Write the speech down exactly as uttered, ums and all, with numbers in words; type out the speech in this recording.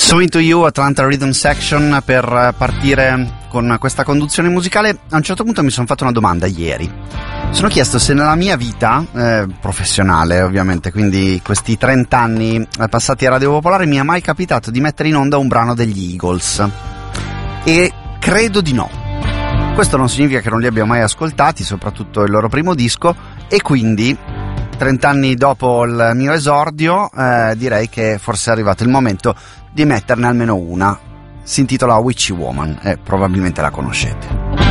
So Into You, Atlanta Rhythm Section. Per partire con questa conduzione musicale, a un certo punto mi sono fatto una domanda ieri. Sono chiesto se nella mia vita eh, professionale, ovviamente, quindi questi trenta anni passati a Radio Popolare, mi è mai capitato di mettere in onda un brano degli Eagles, e credo di no. Questo non significa che non li abbia mai ascoltati, soprattutto il loro primo disco, e quindi trenta anni dopo il mio esordio eh, direi che forse è arrivato il momento di metterne almeno una. Si intitola Witchy Woman e probabilmente la conoscete.